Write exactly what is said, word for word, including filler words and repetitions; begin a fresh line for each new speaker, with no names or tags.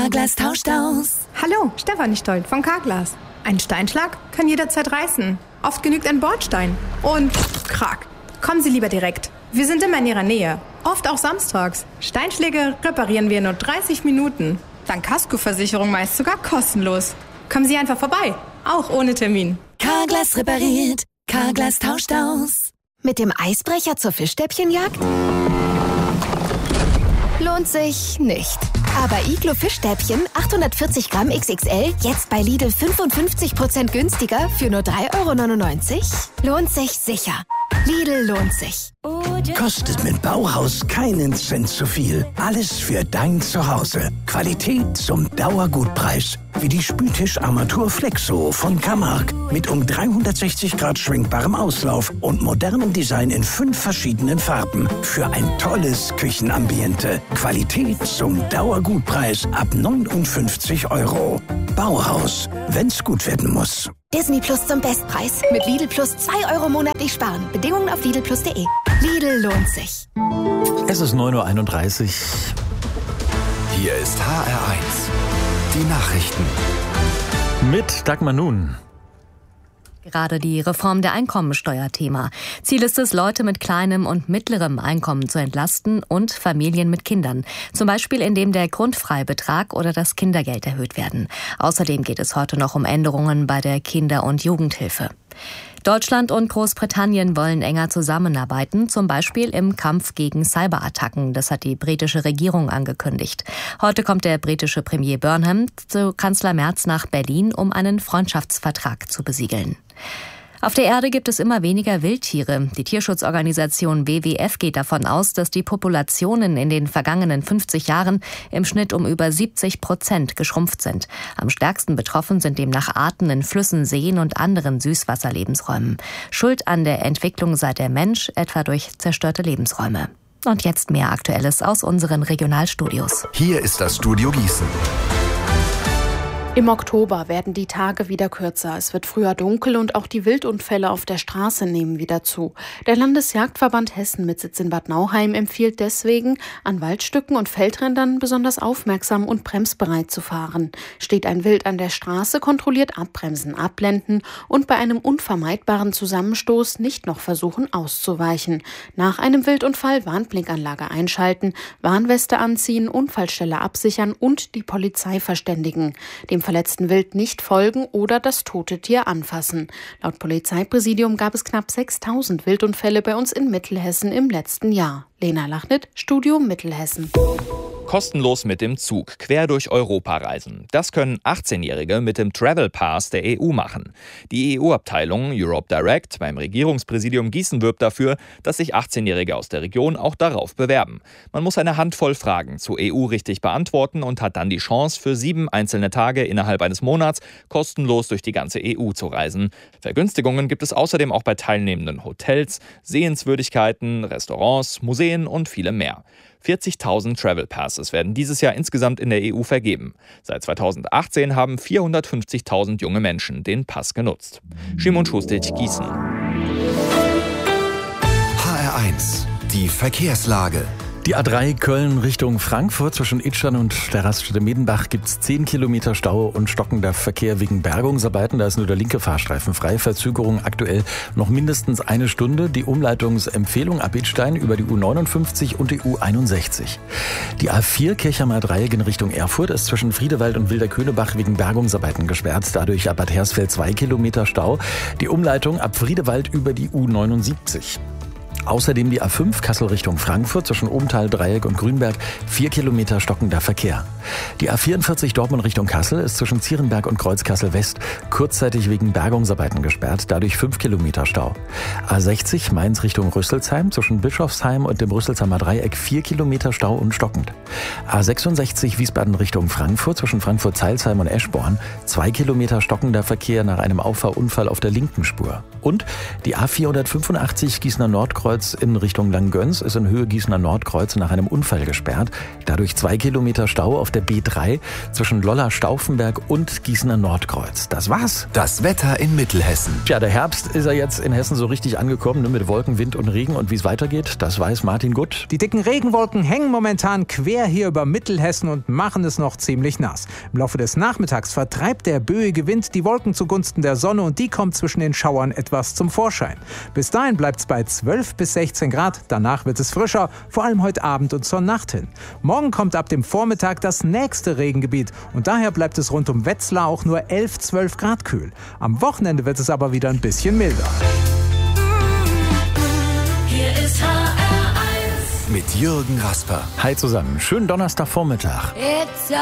Carglass tauscht aus.
Hallo, Stefanie Stolt von Carglass. Ein Steinschlag kann jederzeit reißen. Oft genügt ein Bordstein. Und krack. Kommen Sie lieber direkt. Wir sind immer in Ihrer Nähe. Oft auch samstags. Steinschläge reparieren wir in nur dreißig Minuten. Dank Kaskoversicherung meist sogar kostenlos. Kommen Sie einfach vorbei. Auch ohne Termin.
Carglass repariert. Carglass tauscht aus.
Mit dem Eisbrecher zur Fischstäbchenjagd? Lohnt sich nicht. Aber Iglo Fischstäbchen achthundertvierzig Gramm X X L jetzt bei Lidl fünfundfünfzig Prozent günstiger für nur drei Euro neunundneunzig? Lohnt sich sicher. Lidl lohnt sich.
Kostet mit Bauhaus keinen Cent zu viel. Alles für dein Zuhause. Qualität zum Dauergutpreis. Wie die Spültischarmatur Flexo von Camargue. Mit um dreihundertsechzig Grad schwenkbarem Auslauf und modernem Design in fünf verschiedenen Farben. Für ein tolles Küchenambiente. Qualität zum Dauergutpreis ab neunundfünfzig Euro. Bauhaus, wenn's gut werden muss.
Disney Plus zum Bestpreis. Mit Lidl Plus zwei Euro monatlich sparen. Bedingungen auf lidl plus punkt de. Lidl lohnt sich.
Es ist neun Uhr einunddreißig.
Hier ist H R eins. Die Nachrichten.
Mit Dagmar Nun.
Gerade die Reform der Einkommensteuer Thema. Ziel ist es, Leute mit kleinem und mittlerem Einkommen zu entlasten und Familien mit Kindern. Zum Beispiel, indem der Grundfreibetrag oder das Kindergeld erhöht werden. Außerdem geht es heute noch um Änderungen bei der Kinder- und Jugendhilfe. Deutschland und Großbritannien wollen enger zusammenarbeiten, zum Beispiel im Kampf gegen Cyberattacken. Das hat die britische Regierung angekündigt. Heute kommt der britische Premier Burnham zu Kanzler Merz nach Berlin, um einen Freundschaftsvertrag zu besiegeln. Auf der Erde gibt es immer weniger Wildtiere. Die Tierschutzorganisation W W F geht davon aus, dass die Populationen in den vergangenen fünfzig Jahren im Schnitt um über siebzig Prozent geschrumpft sind. Am stärksten betroffen sind demnach Arten in Flüssen, Seen und anderen Süßwasserlebensräumen. Schuld an der Entwicklung sei der Mensch, etwa durch zerstörte Lebensräume. Und jetzt mehr Aktuelles aus unseren Regionalstudios.
Hier ist das Studio Gießen.
Im Oktober werden die Tage wieder kürzer. Es wird früher dunkel und auch die Wildunfälle auf der Straße nehmen wieder zu. Der Landesjagdverband Hessen mit Sitz in Bad Nauheim empfiehlt deswegen, an Waldstücken und Feldrändern besonders aufmerksam und bremsbereit zu fahren. Steht ein Wild an der Straße, kontrolliert abbremsen, abblenden und bei einem unvermeidbaren Zusammenstoß nicht noch versuchen auszuweichen. Nach einem Wildunfall Warnblinkanlage einschalten, Warnweste anziehen, Unfallstelle absichern und die Polizei verständigen. Dem verletzten Wild nicht folgen oder das tote Tier anfassen. Laut Polizeipräsidium gab es knapp sechstausend Wildunfälle bei uns in Mittelhessen im letzten Jahr. Lena Lachnit, Studio Mittelhessen.
Kostenlos mit dem Zug quer durch Europa reisen. Das können achtzehnjährige mit dem Travel Pass der E U machen. Die E U-Abteilung Europe Direct beim Regierungspräsidium Gießen wirbt dafür, dass sich achtzehnjährige aus der Region auch darauf bewerben. Man muss eine Handvoll Fragen zur E U richtig beantworten und hat dann die Chance, für sieben einzelne Tage innerhalb eines Monats kostenlos durch die ganze E U zu reisen. Vergünstigungen gibt es außerdem auch bei teilnehmenden Hotels, Sehenswürdigkeiten, Restaurants, Museen und vielem mehr. vierzigtausend Travel Passes werden dieses Jahr insgesamt in der E U vergeben. Seit zweitausendachtzehn haben vierhundertfünfzigtausend junge Menschen den Pass genutzt. Szymon Schustic, Gießen.
H R eins. Die Verkehrslage.
Die A drei Köln Richtung Frankfurt zwischen Itschern und der Raststätte Medenbach gibt es zehn Kilometer Stau und stockender Verkehr wegen Bergungsarbeiten. Da ist nur der linke Fahrstreifen frei. Verzögerung aktuell noch mindestens eine Stunde. Die Umleitungsempfehlung ab Idstein über die U neunundfünfzig und die U einundsechzig. Die A vier Kirchheimer Dreieck in Richtung Erfurt ist zwischen Friedewald und Wilderköhnebach wegen Bergungsarbeiten gesperrt. Dadurch ab Bad Hersfeld zwei Kilometer Stau. Die Umleitung ab Friedewald über die U neunundsiebzig. Außerdem die A fünf Kassel Richtung Frankfurt zwischen Obenthal, Dreieck und Grünberg, vier Kilometer stockender Verkehr. Die A vierundvierzig Dortmund Richtung Kassel ist zwischen Zierenberg und Kreuzkassel West kurzzeitig wegen Bergungsarbeiten gesperrt, dadurch fünf Kilometer Stau. A sechzig Mainz Richtung Rüsselsheim zwischen Bischofsheim und dem Rüsselsheimer Dreieck vier Kilometer Stau und stockend. A sechsundsechzig Wiesbaden Richtung Frankfurt zwischen Frankfurt-Zeilsheim und Eschborn, zwei Kilometer stockender Verkehr nach einem Auffahrunfall auf der linken Spur. Und die A vierhundertfünfundachtzig Gießener Nordkreuz in Richtung Langgöns ist in Höhe Gießener Nordkreuz nach einem Unfall gesperrt. Dadurch zwei Kilometer Stau auf der B drei zwischen Lolla-Stauffenberg und Gießener Nordkreuz. Das war's.
Das Wetter in Mittelhessen.
Tja, der Herbst ist ja jetzt in Hessen so richtig angekommen, ne, mit Wolken, Wind und Regen. Und wie es weitergeht, das weiß Martin Gutt.
Die dicken Regenwolken hängen momentan quer hier über Mittelhessen und machen es noch ziemlich nass. Im Laufe des Nachmittags vertreibt der böige Wind die Wolken zugunsten der Sonne und die kommt zwischen den Schauern etwas zum Vorschein. Bis dahin bleibt es bei zwölf bis sechzehn Grad. Danach wird es frischer, vor allem heute Abend und zur Nacht hin. Morgen kommt ab dem Vormittag das nächste Regengebiet und daher bleibt es rund um Wetzlar auch nur elf, zwölf Grad kühl. Am Wochenende wird es aber wieder ein bisschen milder.
Hier ist H R eins
Mit Jürgen Rasper.
Hi zusammen, schönen Donnerstagvormittag.
It's